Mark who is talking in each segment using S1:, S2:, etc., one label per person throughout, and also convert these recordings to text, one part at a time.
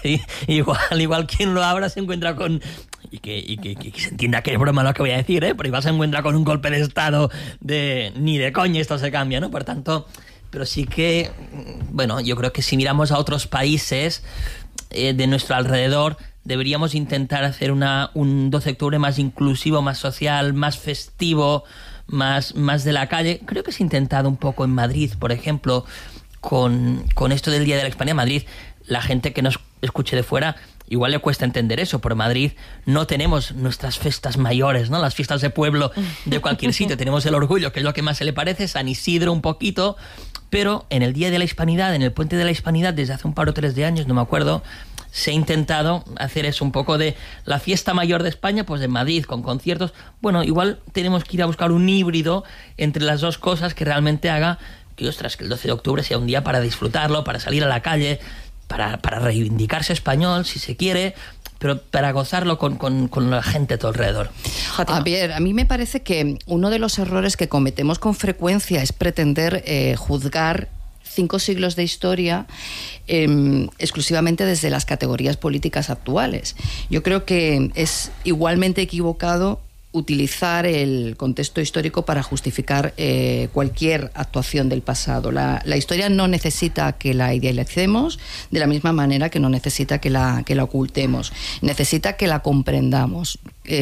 S1: igual quien lo abra se encuentra con... Y que se entienda que es broma lo que voy a decir, pero igual se encuentra con un golpe de Estado ni de coña esto se cambia, ¿no? Por tanto, pero sí que, bueno, yo creo que si miramos a otros países de nuestro alrededor, deberíamos intentar hacer un 12 de octubre más inclusivo, más social, más festivo, más de la calle. Creo que se ha intentado un poco en Madrid, por ejemplo, con esto del Día de la Hispanidad. Madrid, la gente que nos escuche de fuera, igual le cuesta entender eso. Por Madrid no tenemos nuestras fiestas mayores, ¿no? Las fiestas de pueblo de cualquier sitio. Tenemos el Orgullo, que es lo que más se le parece, San Isidro un poquito, pero en el Día de la Hispanidad, en el Puente de la Hispanidad, desde hace un par o 3 de años, no me acuerdo, se ha intentado hacer eso un poco de la fiesta mayor de España, pues en Madrid, con conciertos. Bueno, igual tenemos que ir a buscar un híbrido entre las dos cosas que realmente haga que, ostras, que el 12 de octubre sea un día para disfrutarlo, para salir a la calle, para reivindicarse español, si se quiere, pero para gozarlo con la gente a tu alrededor.
S2: Javier, a mí me parece que uno de los errores que cometemos con frecuencia es pretender juzgar 5 siglos de historia exclusivamente desde las categorías políticas actuales. Yo creo que es igualmente equivocado utilizar el contexto histórico para justificar cualquier actuación del pasado. La historia no necesita que la idealicemos, de la misma manera que no necesita que la ocultemos. Necesita que la comprendamos.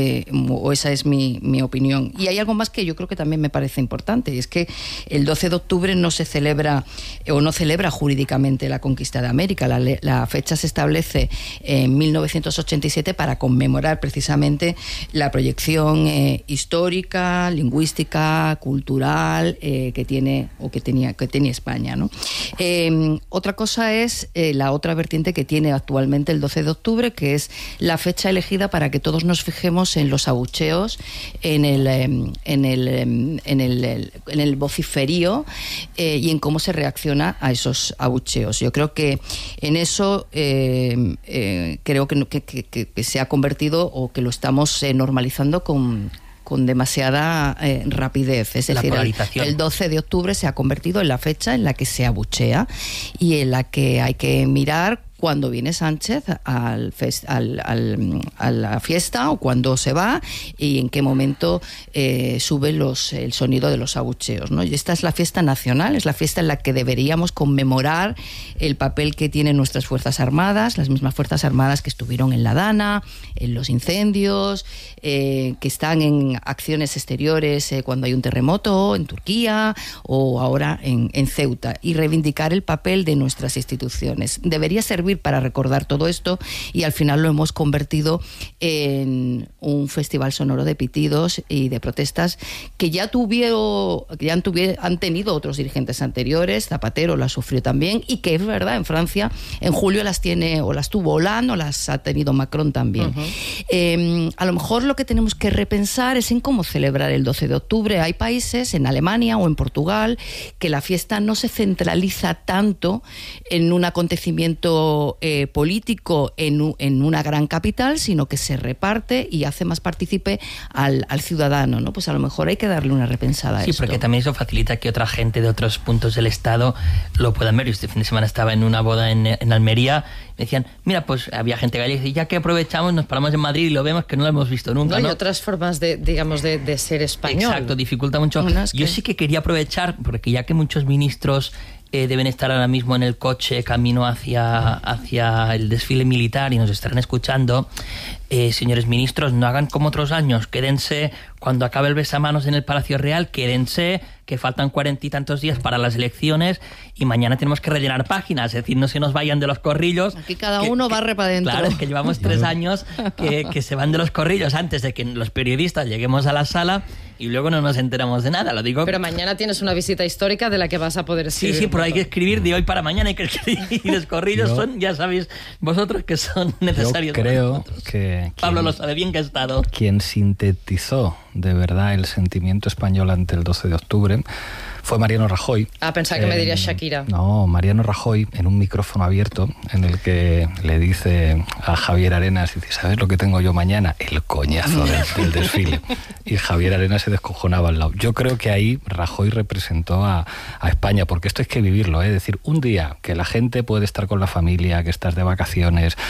S2: O esa es mi opinión. Y hay algo más que yo creo que también me parece importante, y es que el 12 de octubre no se celebra o no celebra jurídicamente la conquista de América. La fecha se establece en 1987 para conmemorar precisamente la proyección histórica, lingüística, cultural que tiene o que tenía España, ¿no? Otra cosa es la otra vertiente que tiene actualmente el 12 de octubre, que es la fecha elegida para que todos nos fijemos en los abucheos, en el vociferío y en cómo se reacciona a esos abucheos. Yo creo que en eso creo que se ha convertido, o que lo estamos normalizando con demasiada rapidez. Es decir, el 12 de octubre se ha convertido en la fecha en la que se abuchea y en la que hay que mirar cuando viene Sánchez a la fiesta o cuando se va, y en qué momento sube el sonido de los abucheos, ¿no? Y esta es la fiesta nacional, es la fiesta en la que deberíamos conmemorar el papel que tienen nuestras Fuerzas Armadas, las mismas Fuerzas Armadas que estuvieron en la Dana, en los incendios, que están en acciones exteriores cuando hay un terremoto, en Turquía o ahora en Ceuta, y reivindicar el papel de nuestras instituciones. Debería servir para recordar todo esto, y al final lo hemos convertido en un festival sonoro de pitidos y de protestas que ya han tenido otros dirigentes anteriores. Zapatero las sufrió también, y que es verdad, en Francia en julio las tiene, o las tuvo Hollande, o las ha tenido Macron también. A lo mejor lo que tenemos que repensar es en cómo celebrar el 12 de octubre. Hay países, en Alemania o en Portugal, que la fiesta no se centraliza tanto en un acontecimiento político en una gran capital, sino que se reparte y hace más partícipe al ciudadano, ¿no? Pues a lo mejor hay que darle una repensada a esto.
S1: Sí, porque también eso facilita que otra gente de otros puntos del Estado lo puedan ver. Yo este fin de semana estaba en una boda en Almería, me decían, mira, pues había gente gallega, y ya que aprovechamos, nos paramos en Madrid y lo vemos, que no lo hemos visto nunca, ¿no?
S3: Hay otras formas de ser español.
S1: Exacto, dificulta mucho. Yo sí que quería aprovechar, porque ya que muchos ministros deben estar ahora mismo en el coche camino hacia el desfile militar y nos estarán escuchando, señores ministros, no hagan como otros años, quédense cuando acabe el besamanos en el Palacio Real, quédense, que faltan 40 y tantos días para las elecciones y mañana tenemos que rellenar páginas, es decir, no se nos vayan de los corrillos.
S2: Aquí cada uno barre para adentro.
S1: Claro, es que llevamos 3 años que se van de los corrillos antes de que los periodistas lleguemos a la sala y luego no nos enteramos de nada, lo digo.
S3: Pero mañana tienes una visita histórica de la que vas a poder escribir.
S1: Sí, pero hay que escribir de hoy para mañana, hay que escribir, y los corrillos son, ya sabéis vosotros, que son necesarios.
S4: Yo creo que
S1: Pablo lo sabe bien, que ha estado.
S4: Quien sintetizó de verdad el sentimiento español ante el 12 de octubre fue Mariano Rajoy.
S3: Pensaba que me dirías Shakira.
S4: No, Mariano Rajoy, en un micrófono abierto, en el que le dice a Javier Arenas, dice, ¿sabes lo que tengo yo mañana? El coñazo del desfile. Y Javier Arenas se descojonaba al lado. Yo creo que ahí Rajoy representó a España, porque esto hay que vivirlo, ¿eh? Es decir, un día que la gente puede estar con la familia, que estás de vacaciones,